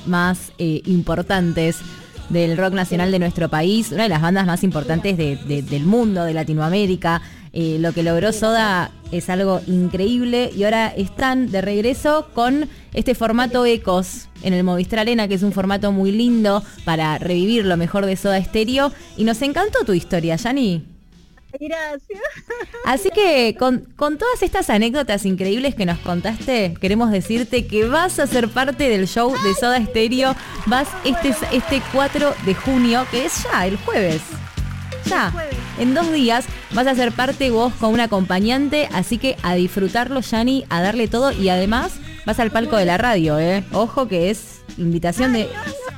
más importantes del rock nacional de nuestro país, una de las bandas más importantes del mundo, de Latinoamérica. Lo que logró Soda es algo increíble y ahora están de regreso con este formato Ecos en el Movistar Arena, que es un formato muy lindo para revivir lo mejor de Soda Stereo. Y nos encantó tu historia, Yani. Gracias. Así que con todas estas anécdotas increíbles que nos contaste, queremos decirte que vas a ser parte del show de Soda Stereo. Vas este 4 de junio, que es ya el jueves. Ya, en 2 días vas a ser parte vos con un acompañante, así que a disfrutarlo, Yani, a darle todo, y además vas al palco de la radio, Ojo que es invitación de...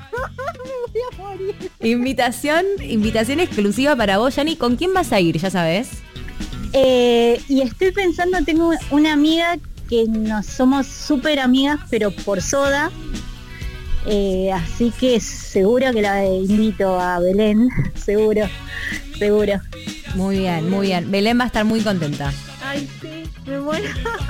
Invitación exclusiva para vos, Yani. ¿Con quién vas a ir, ya sabes? Y estoy pensando, tengo una amiga que nos somos súper amigas, pero por Soda. Así que seguro que la invito a Belén, seguro. Muy bien, muy bien. Belén va a estar muy contenta. Ay, sí, me muero.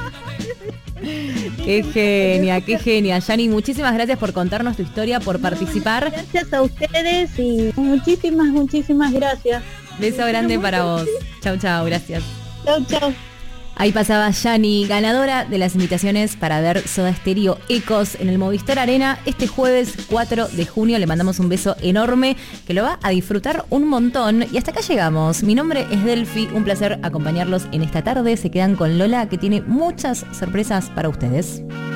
Qué genia, Yani, muchísimas gracias por contarnos tu historia, por participar. Gracias a ustedes y muchísimas gracias. Beso grande para vos. Chau, gracias. Chau. Ahí pasaba Yani, ganadora de las invitaciones para ver Soda Stereo Ecos en el Movistar Arena este jueves 4 de junio. Le mandamos un beso enorme, que lo va a disfrutar un montón. Y hasta acá llegamos. Mi nombre es Delphi, un placer acompañarlos en esta tarde. Se quedan con Lola, que tiene muchas sorpresas para ustedes.